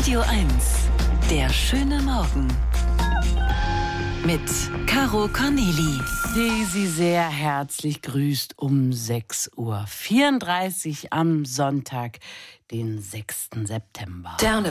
Radio 1, der schöne Morgen. Mit Caro Corneli. Die Sie sehr herzlich grüßt um 6:34 Uhr am Sonntag, den 6. September. Sterne